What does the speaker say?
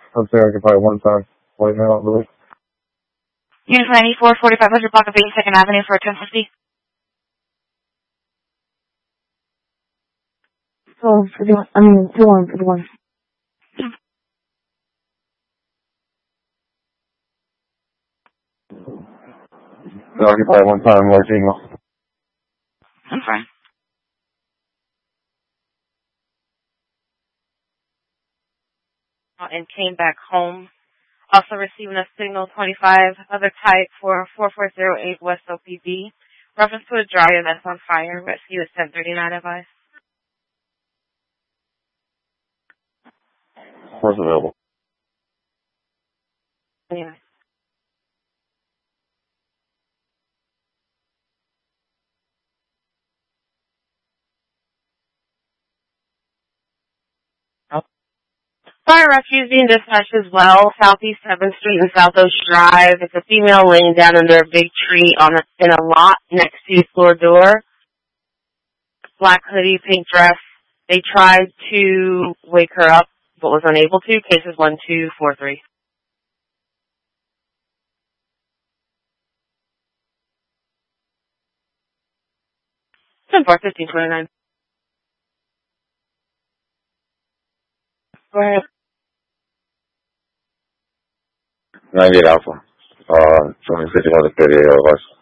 I'd say I could probably one time right now, I believe. Unit 94, 4500 block of 82nd Avenue for a 1050. So, 51. So I could probably one time like email. I'm fine. And came back home. Also receiving a signal 25, other type for 4408 West OPB. Reference to a dryer that's on fire. Rescue is 1039 advice. Where's available? Anyway. Fire rescue is being dispatched as well. Southeast 7th Street and South Ocean Drive. It's a female laying down under a big tree in a lot next to the floor door. Black hoodie, pink dress. They tried to wake her up, but was unable to. Cases 1243. 10-4-15-29. Go ahead. 98 Alpha. 2050 38 otherwise.